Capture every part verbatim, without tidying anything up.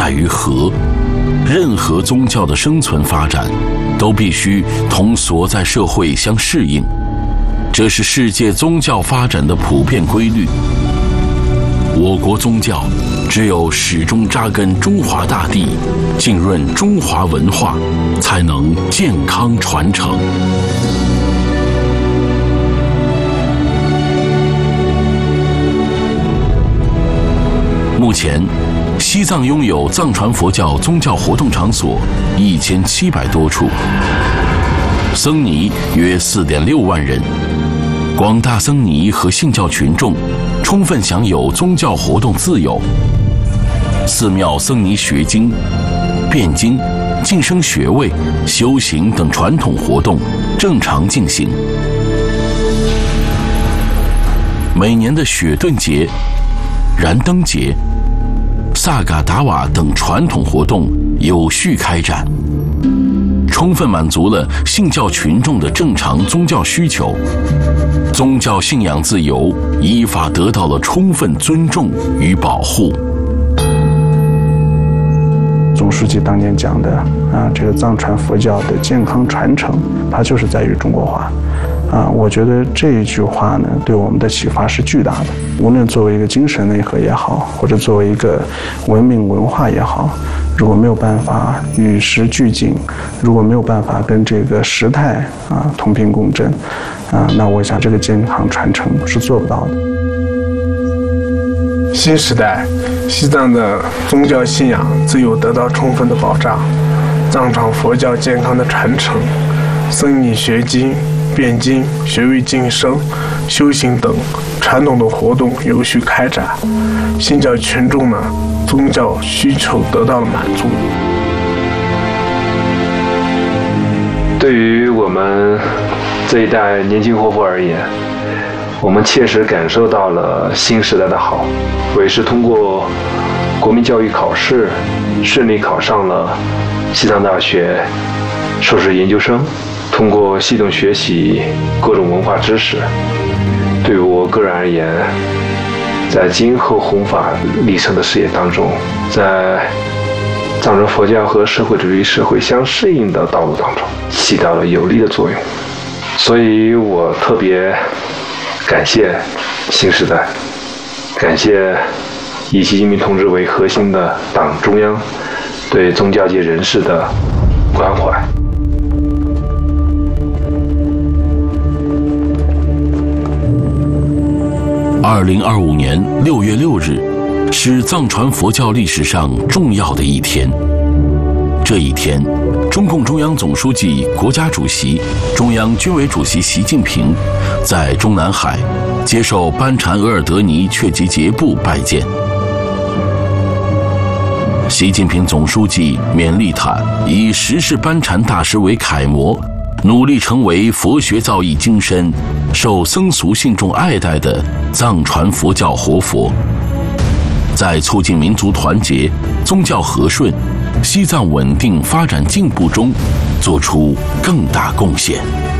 在于和。任何宗教的生存发展，都必须同所在社会相适应，这是世界宗教发展的普遍规律。我国宗教只有始终扎根中华大地，浸润中华文化，才能健康传承。目前，西藏拥有藏传佛教宗教活动场所一千七百多处，僧尼约四点六万人。广大僧尼和信教群众充分享有宗教活动自由，寺庙僧尼学经、辩经、晋升学位、修行等传统活动正常进行。每年的雪顿节、燃灯节、萨嘎达瓦等传统活动有序开展，充分满足了信教群众的正常宗教需求，宗教信仰自由依法得到了充分尊重与保护。 总书记当年讲的啊，这个藏传佛教的健康传承，它就是在于中国化。啊，我觉得这一句话呢，对我们的启发是巨大的。无论作为一个精神内核也好，或者作为一个文明文化也好，如果没有办法与时俱进，如果没有办法跟这个时态啊同频共振，啊，那我想这个健康传承是做不到的。 新时代，西藏的宗教信仰自由得到充分的保障，藏传佛教健康的传承，僧尼学经、辩经、学位晋升、修行等传统的活动有序开展，信教群众呢宗教需求得到了满足。 对于我们这一代年轻活佛而言，我们切实感受到了新时代的好。我也是通过国民教育考试顺利考上了西藏大学硕士研究生，通过系统学习各种文化知识，对我个人而言，在今后弘法历程的事业当中，在藏传佛教和社会主义社会相适应的道路当中起到了有力的作用。所以我特别感谢新时代，感谢以习近平同志为核心的党中央对宗教界人士的关怀。 二零二五年六月六日是藏传佛教历史上重要的一天。这一天，中共中央总书记、国家主席、中央军委主席习近平在中南海接受班禅额尔德尼确吉杰布拜见。习近平总书记勉励他以十世班禅大师为楷模，努力成为佛学造诣精深、受僧俗信众爱戴的藏传佛教活佛，在促进民族团结、宗教和顺、西藏稳定发展进步中做出更大贡献。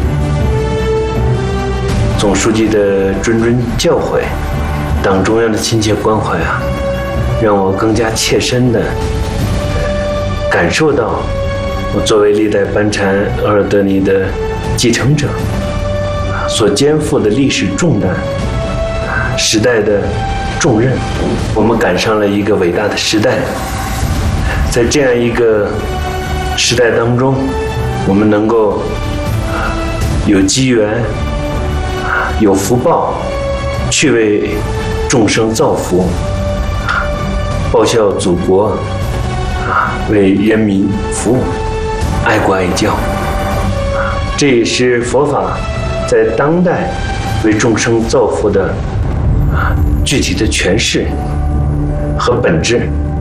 总书记的谆谆教诲，党中央的亲切关怀啊，让我更加切身地感受到我作为历代班禅额尔德尼的继承者所肩负的历史重担、时代的重任。我们赶上了一个伟大的时代，在这样一个时代当中，我们能够有机缘、有福报，去为众生造福，报效祖国，为人民服务，爱国爱教。这也是佛法在当代为众生造福的具体的诠释和本质。